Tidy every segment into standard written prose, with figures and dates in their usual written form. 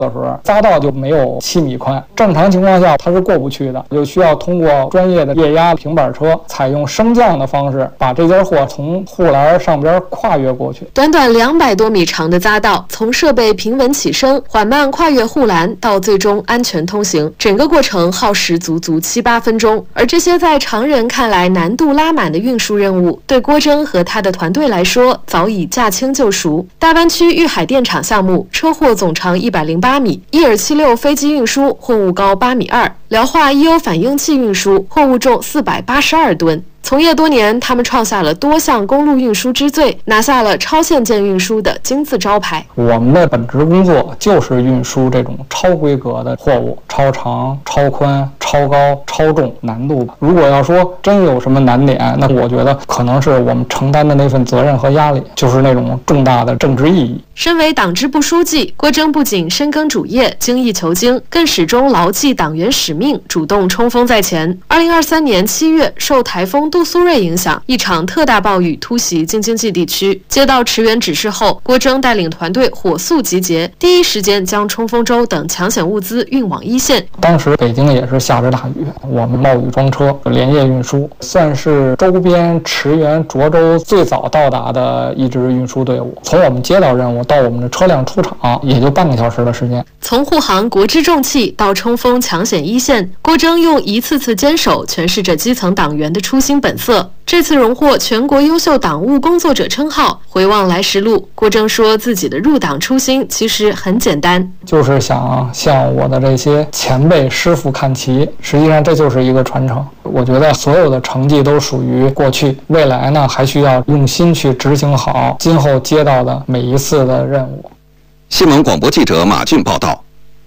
的时候，匝道就没有7米宽，正常情况下它是过不去的，就需要通过专业的液压平板车，采用升降的方式，把这件货从护栏上边跨越过去。 短短200多米长的匝道，从设备平稳起升，缓慢跨越护栏，到最终安全通行，整个过程耗时足足7、8分钟。而这些在常人看来难度拉满的运输任务，对郭征和他的团队来说早已驾轻就熟。大湾区玉海电厂项目，车货总长108米，伊尔76飞机运输，货物高8.2米，辽化 EO 反应器运输，货物重482吨。从业多年，他们创下了多项公路运输之最，拿下了超限件运输的金字招牌。 我们的本职工作就是运输这种超规格的货物，超长、超宽、超高、超重，难度。如果要说真有什么难点，那我觉得可能是我们承担的那份责任和压力，就是那种重大的政治意义。 身为党支部书记，郭征不仅深耕主业、精益求精，更始终牢记党员使命，主动冲锋在前。2023年7月，受台风杜苏芮影响，一场特大暴雨突袭京津冀地区。接到驰援指示后，郭征带领团队火速集结，第一时间将冲锋舟等抢险物资运往一线。 当时北京也是下着大雨，我们冒雨装车连夜运输，算是周边驰援涿州最早到达的一支运输队伍。从我们接到任务到我们的车辆出厂，也就半个小时的时间。 从护航国之重器到冲锋抢险一线，郭征用一次次坚守诠释着基层党员的初心本色。这次荣获全国优秀党务工作者称号。回望来时路，郭征说自己的入党初心其实很简单， 就是想向我的这些前辈师傅看齐。实际上这就是一个传承。我觉得所有的成绩都属于过去，未来呢还需要用心去执行好今后接到的每一次的任务。 新闻广播记者马俊报道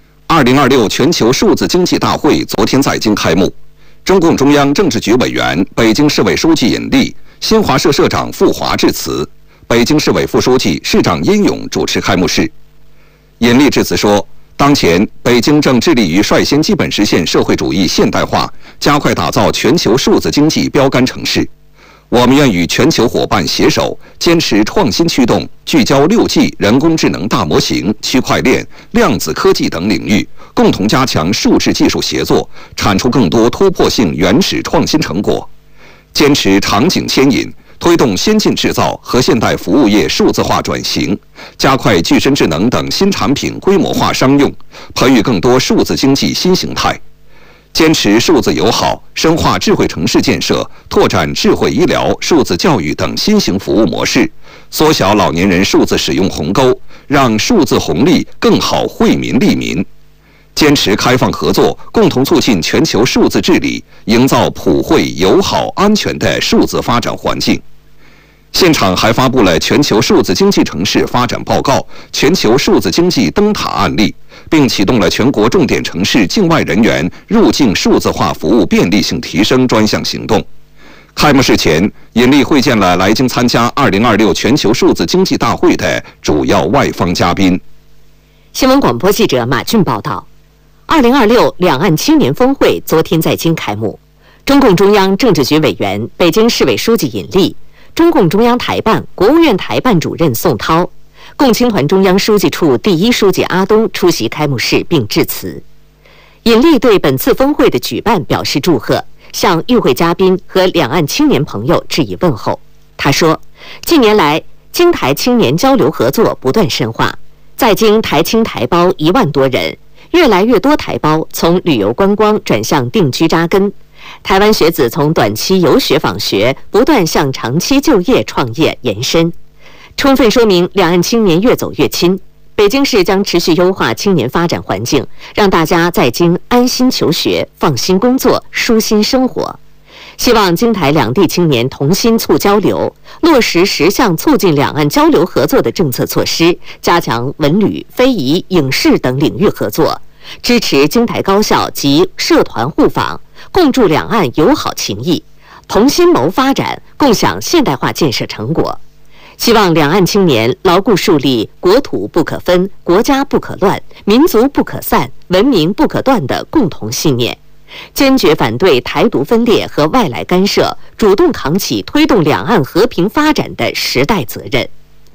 ：2026全球数字经济大会昨天在京开幕。中共中央政治局委员、北京市委书记尹力、新华社社长傅华致辞，北京市委副书记、市长殷勇主持开幕式。尹力致辞说，当前北京正致力于率先基本实现社会主义现代化，加快打造全球数字经济标杆城市。我们愿与全球伙伴携手，坚持创新驱动，聚焦6G、人工智能大模型、区块链、量子科技等领域，共同加强数字技术协作，产出更多突破性原始创新成果。坚持场景牵引，推动先进制造和现代服务业数字化转型，加快具身智能等新产品规模化商用，培育更多数字经济新形态。坚持数字友好，深化智慧城市建设，拓展智慧医疗、数字教育等新型服务模式，缩小老年人数字使用鸿沟，让数字红利更好惠民利民。坚持开放合作，共同促进全球数字治理，营造普惠、友好、安全的数字发展环境。现场还发布了全球数字经济城市发展报告、全球数字经济灯塔案例，并启动了全国重点城市境外人员入境数字化服务便利性提升专项行动。开幕式前，尹力会见了来京参加2026全球数字经济大会的主要外方嘉宾。 新闻广播记者马俊报道：2026两岸青年峰会昨天在京开幕。中共中央政治局委员、北京市委书记尹力，中共中央台办、国务院台办主任宋涛，共青团中央书记处第一书记阿东出席开幕式并致辞。尹力对本次峰会的举办表示祝贺，向与会嘉宾和两岸青年朋友致以问候。他说，近年来京台青年交流合作不断深化，在京台青台胞1万多人，越来越多台胞从旅游观光转向定居扎根，台湾学子从短期游学访学不断向长期就业创业延伸，充分说明两岸青年越走越亲。北京市将持续优化青年发展环境，让大家在京安心求学、放心工作、舒心生活。希望京台两地青年同心促交流，落实10项促进两岸交流合作的政策措施，加强文旅、非遗、影视等领域合作，支持京台高校及社团互访，共筑两岸友好情谊，同心谋发展，共享现代化建设成果。希望两岸青年牢固树立国土不可分、国家不可乱、民族不可散、文明不可断的共同信念，坚决反对台独分裂和外来干涉，主动扛起推动两岸和平发展的时代责任。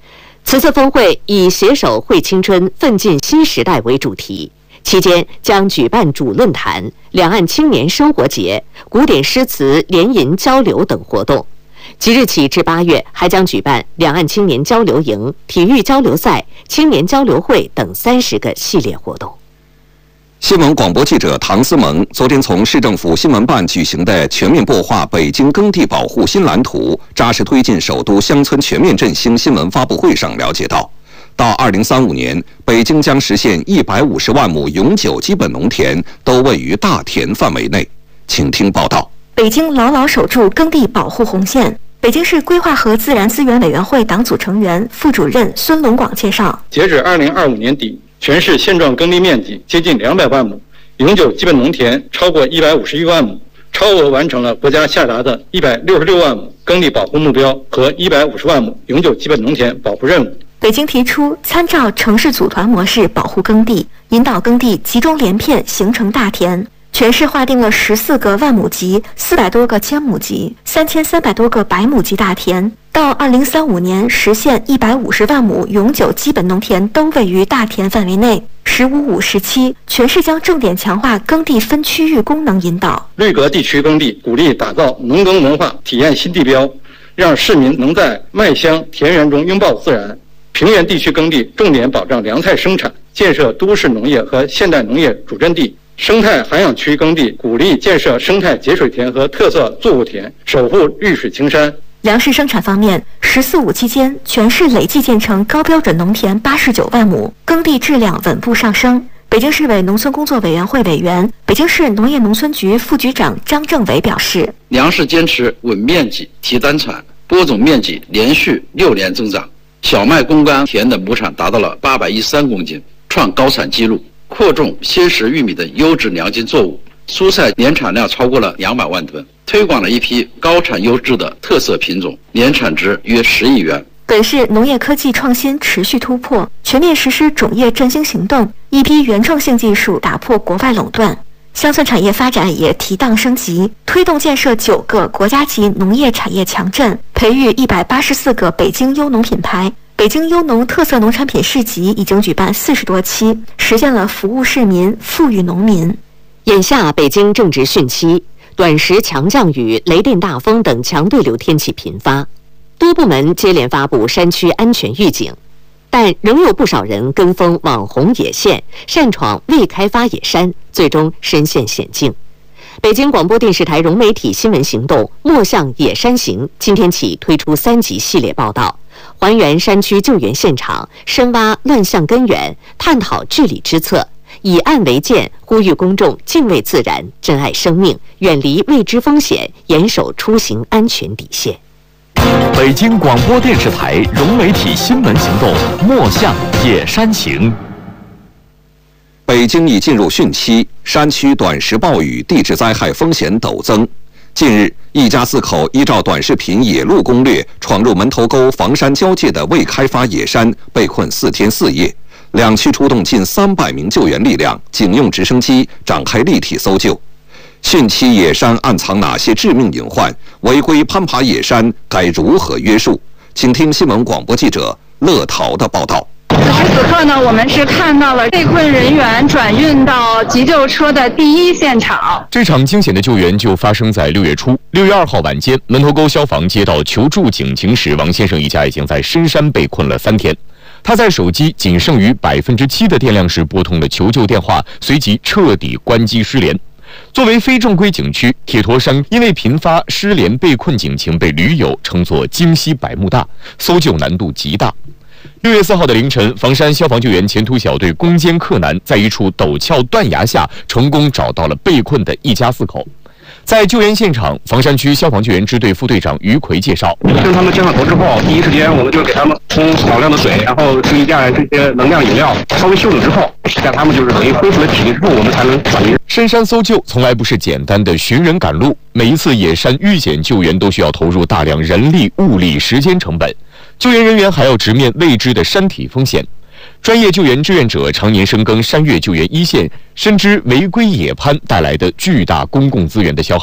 此次峰会以携手惠青春、奋进新时代为主题，期间将举办主论坛、两岸青年生活节、古典诗词联吟交流等活动。即日起至8月，还将举办两岸青年交流营、体育交流赛、青年交流会等30个系列活动。 新闻广播记者唐思萌昨天从市政府新闻办举行的全面擘画北京耕地保护新蓝图，扎实推进首都乡村全面振兴新闻发布会上了解到，到2035年，北京将实现150万亩永久基本农田都位于大田范围内。请听报道。 北京牢牢守住耕地保护红线。北京市规划和自然资源委员会党组成员、副主任孙龙广介绍， 截止2025年底，全市现状耕地面积接近200万亩，永久基本农田超过151万亩，超额完成了国家下达的166万亩耕地保护目标和150万亩永久基本农田保护任务。 北京提出参照城市组团模式保护耕地，引导耕地集中连片形成大田。全市划定了14个万亩级、400多个千亩级、3300多个百亩级大田，到2035年实现150万亩永久基本农田都位于大田范围内。“15-5”时期，全市将重点强化耕地分区域功能引导， 绿革地区耕地鼓励打造农耕文化体验新地标，让市民能在麦乡田园中拥抱自然。平原地区耕地重点保障粮菜生产，建设都市农业和现代农业主阵地。生态涵养区耕地鼓励建设生态节水田和特色作物田，守护绿水青山。 粮食生产方面，“14-5”期间，全市累计建成高标准农田89万亩，耕地质量稳步上升。北京市委农村工作委员会委员、北京市农业农村局副局长张政伟表示， 粮食坚持稳面积、提单产，播种面积连续6年增长，小麦公甘田的亩产达到了813公斤，创高产纪录。扩种鲜食玉米等优质粮金作物，蔬菜年产量超过了200万吨，推广了一批高产优质的特色品种，年产值约10亿元。 本市农业科技创新持续突破，全面实施种业振兴行动，一批原创性技术打破国外垄断。乡村产业发展也提档升级，推动建设9个国家级农业产业强镇，培育184个北京优农品牌。北京优农特色农产品市集已经举办40多期，实现了服务市民、富裕农民。 眼下北京正值汛期，短时强降雨、雷电大风等强对流天气频发，多部门接连发布山区安全预警，但仍有不少人跟风网红野线，擅闯未开发野山，最终身陷险境。北京广播电视台融媒体新闻行动“莫向野山行”今天起推出3集系列报道，还原山区救援现场，深挖乱象根源，探讨治理之策，以案为鉴，呼吁公众敬畏自然，珍爱生命，远离未知风险，严守出行安全底线。 北京广播电视台融媒体新闻行动“莫向野山行”。 北京已进入汛期，山区短时暴雨地质灾害风险陡增。近日，一家4口依照短视频野路攻略，闯入门头沟房山交界的未开发野山，被困4天4夜。两区出动近300名救援力量，警用直升机展开立体搜救。汛期野山暗藏哪些致命隐患？违规攀爬野山该如何约束？请听新闻广播记者乐陶的报道。 此时此刻呢，我们是看到了被困人员转运到急救车的第一现场。 这场惊险的救援就发生在6月初，6月2号晚间，门头沟消防接到求助警情时，王先生一家已经在深山被困了3天。他在手机仅剩余7%的电量时拨通了求救电话，随即彻底关机失联。作为非正规景区，铁驼山因为频发失联被困警情被驴友称作惊西百慕大，搜救难度极大。6月4号的凌晨，房山消防救援前途小队攻坚克难，在一处陡峭断崖下成功找到了被困的一家4口。在救援现场，房山区消防救援支队副队长于奎介绍： 跟他们接上头之后，第一时间我们就给他们冲少量的水，然后注意点这些能量饮料，稍微休整之后，让他们就是等于恢复了体力之后，我们才能转移。 深山搜救从来不是简单的寻人赶路，每一次野山遇险救援都需要投入大量人力、物力、时间成本，救援人员还要直面未知的山体风险。专业救援志愿者常年深耕山岳救援一线，深知违规野攀带来的巨大公共资源的消耗。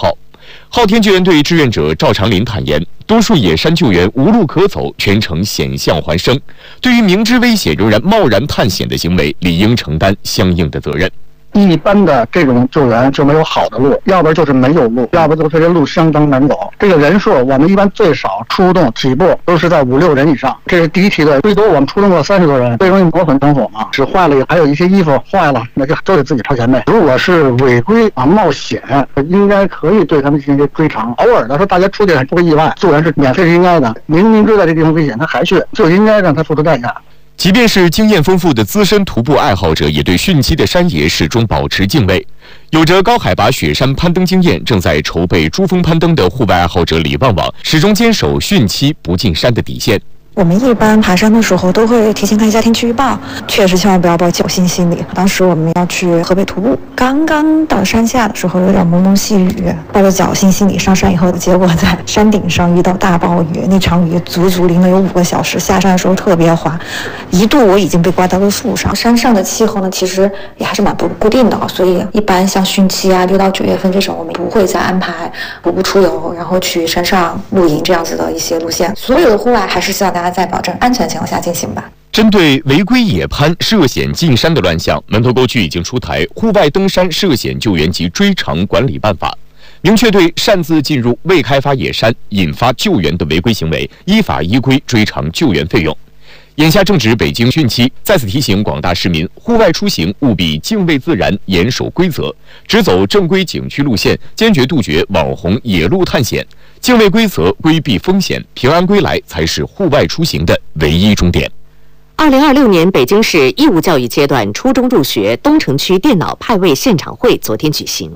昊天救援队志愿者赵长林坦言，多数野山救援无路可走，全程险象环生。对于明知危险仍然贸然探险的行为，理应承担相应的责任。 一般的这种救援就没有好的路，要不然就是没有路，要不然就是这路相当难走。这个人数我们一般最少出动起步都是在5、6人以上，这是第一梯队。最多我们出动过30多人，最容易磨损成火嘛，纸坏了还有一些衣服坏了，那就都得自己掏钱呗。如果是违规冒险，应该可以对他们进行一些追偿。偶尔的说大家出点出个意外，救援是免费是应该的，明知道这地方危险他还去，就应该让他付出代价。 即便是经验丰富的资深徒步爱好者，也对汛期的山野始终保持敬畏。有着高海拔雪山攀登经验，正在筹备珠峰攀登的户外爱好者李旺旺，始终坚守汛期不进山的底线。 我们一般爬山的时候都会提前看一下天气预报，确实千万不要抱侥幸心理。当时我们要去河北徒步，刚刚到山下的时候有点蒙蒙细雨，抱着侥幸心理上山以后，结果在山顶上遇到大暴雨，那场雨足足淋了有5个小时，下山的时候特别滑，一度我已经被挂到了树上。山上的气候呢，其实也还是蛮不固定的，所以一般像汛期啊6到9月份这种，我们不会再安排徒步出游，然后去山上露营这样子的一些路线。所有的户外还是希望大家在保证安全情况下进行吧。 针对违规野攀、涉险进山的乱象，门头沟区已经出台《户外登山涉险救援及追偿管理办法》，明确对擅自进入未开发野山引发救援的违规行为，依法依规追偿救援费用。眼下正值北京汛期，再次提醒广大市民，户外出行务必敬畏自然，严守规则，只走正规景区路线，坚决杜绝网红野路探险，敬畏规则，规避风险，平安归来才是户外出行的唯一终点。 2026年北京市义务教育阶段初中入学东城区电脑派位现场会昨天举行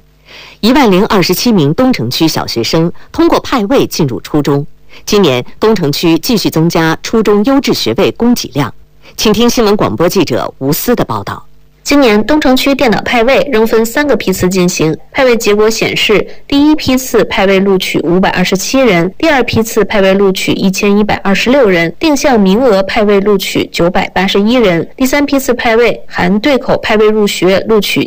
，10027名东城区小学生通过派位进入初中。今年东城区继续增加初中优质学位供给量，请听新闻广播记者吴思的报道。 今年东城区电脑派位仍分3个批次进行，派位结果显示，第一批次派位录取527人，第2批次派位录取1126人，定向名额派位录取981人，第3批次派位含对口派位入学录取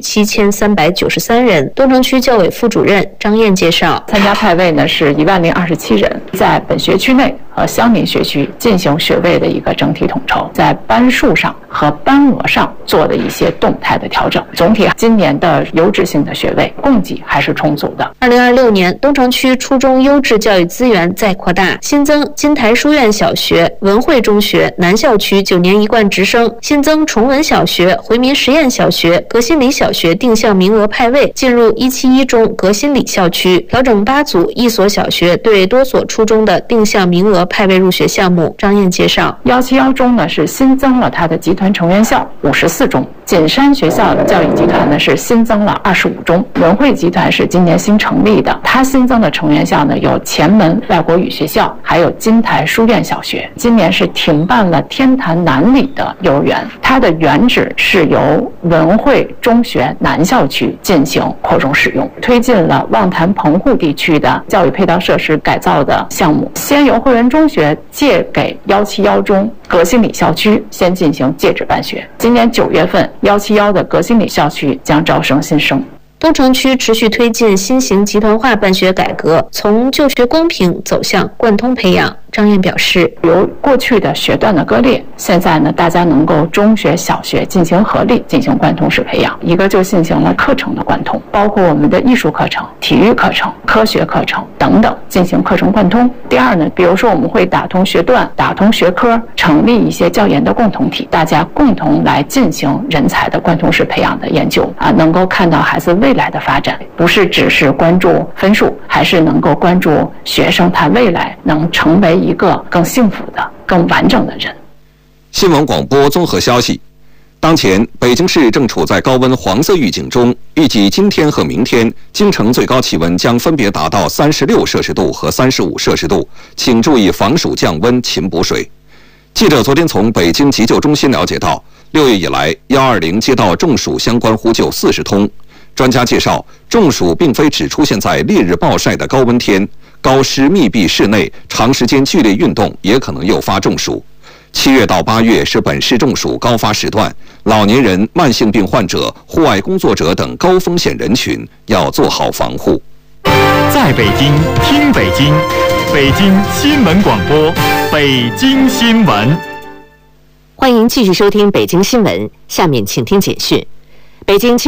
7393人。东城区教委副主任张燕介绍， 参加派位呢是10027人，在本学区内和相邻学区进行学位的一个整体统筹，在班数上和班额上做的一些动态的调整。总体今年的优质性的学位供给还是充足的。 2026年，东城区初中优质教育资源再扩大，新增金台书院小学、文汇中学、南校区9年一贯直升，新增崇文小学、回民实验小学、革新里小学定向名额派位进入171中革新里校区，调整8组1所小学对多所初中的定向名额派位入学项目。张燕介绍 ，171中呢是新增了它的集团成员校54中，锦山学校的教育集团呢是新增了25中，文汇集团是今年新成立的，它新增的成员校呢有前门外国语学校，还有金台书院小学。今年是停办了天坛南里的幼儿园，它的原址是由文汇中学南校区进行扩充使用，推进了望坛棚户地区的教育配套设施改造的项目，先由汇源中学借给171中革新里校区先进行借址办学。今年9月份，171的革新里校区将招生新生。 东城区持续推进新型集团化办学改革，从就学公平走向贯通培养。张燕表示， 由过去的学段的割裂，现在呢，大家能够中学、小学进行合力进行贯通式培养。一个就进行了课程的贯通，包括我们的艺术课程、体育课程、科学课程等等进行课程贯通。第二呢，比如说我们会打通学段、打通学科，成立一些教研的共同体，大家共同来进行人才的贯通式培养的研究能够看到孩子未来的发展，不是只是关注分数，还是能够关注学生他未来能成为一个更幸福的、更完整的人。 新闻广播综合消息：当前，北京市正处在高温黄色预警中，预计今天和明天，京城最高气温将分别达到36摄氏度和35摄氏度，请注意防暑降温、勤补水。记者昨天从北京急救中心了解到，6月以来，120接到中暑相关呼救40通。专家介绍，中暑并非只出现在烈日暴晒的高温天，高湿密闭室内长时间剧烈运动也可能诱发中暑。7月到8月是本市中暑高发时段，老年人、慢性病患者、户外工作者等高风险人群要做好防护。 在北京听北京，北京新闻广播，北京新闻。 欢迎继续收听北京新闻，下面请听简讯。北京